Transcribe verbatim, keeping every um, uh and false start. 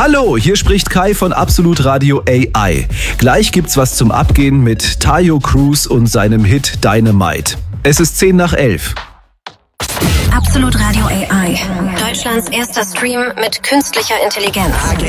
Hallo, hier spricht Kai von Absolut Radio A I. Gleich gibt's was zum Abgehen mit Tayo Cruz und seinem Hit Dynamite. Es ist zehn nach elf. Absolut Radio A I. Deutschlands erster Stream mit künstlicher Intelligenz.